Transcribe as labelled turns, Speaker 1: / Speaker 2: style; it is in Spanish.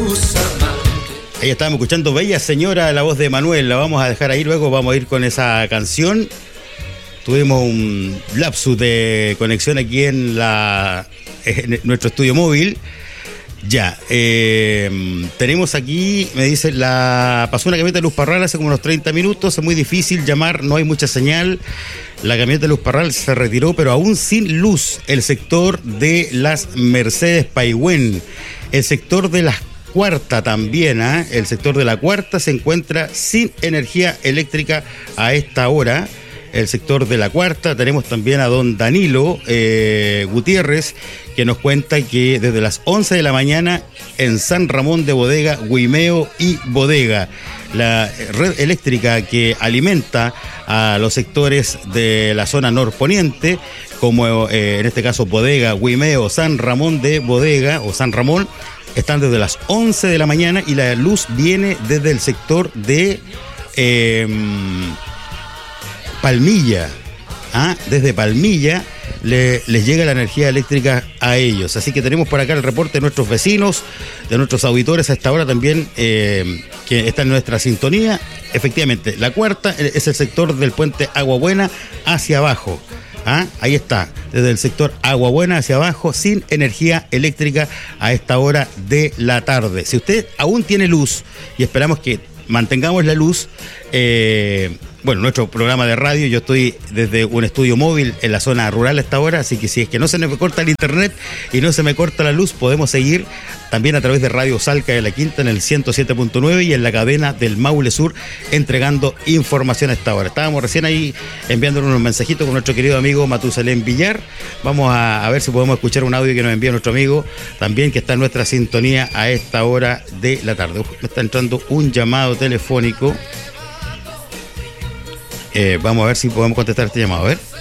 Speaker 1: Ahí estábamos escuchando Bella Señora, la voz de Manuel. La vamos a dejar ahí, luego vamos a ir con esa canción. Tuvimos un lapsus de conexión aquí en nuestro estudio móvil. Ya, tenemos aquí, me dice, pasó una camioneta de Luz Parral hace como unos 30 minutos, es muy difícil llamar, no hay mucha señal. La camioneta de Luz Parral se retiró, pero aún sin luz. El sector de las Mercedes Paihuén, el sector de las Cuarta también, el sector de la Cuarta se encuentra sin energía eléctrica a esta hora. El sector de la Cuarta, tenemos también a don Danilo Gutiérrez, que nos cuenta que desde las 11 de la mañana en San Ramón de Bodega, Huimeo y Bodega, la red eléctrica que alimenta a los sectores de la zona norponiente, como en este caso Bodega, Huimeo, San Ramón de Bodega o San Ramón, están desde las 11 de la mañana y la luz viene desde el sector de Palmilla. Desde Palmilla les llega la energía eléctrica a ellos. Así que tenemos por acá el reporte de nuestros vecinos, de nuestros auditores a esta hora también, que está en nuestra sintonía. Efectivamente, la Cuarta es el sector del puente Agua Buena hacia abajo. Ahí está, desde el sector Agua Buena hacia abajo, sin energía eléctrica a esta hora de la tarde. Si usted aún tiene luz, y esperamos que mantengamos la luz, bueno, nuestro programa de radio, yo estoy desde un estudio móvil en la zona rural a esta hora, así que si es que no se me corta el internet y no se me corta la luz, podemos seguir también a través de Radio Salca de la Quinta en el 107.9 y en la cadena del Maule Sur, entregando información a esta hora. Estábamos recién ahí enviándonos unos mensajitos con nuestro querido amigo Matusalén Villar. Vamos a ver si podemos escuchar un audio que nos envía nuestro amigo también, que está en nuestra sintonía a esta hora de la tarde. Me está entrando un llamado telefónico. Vamos a ver si podemos contestar este llamado, a ver.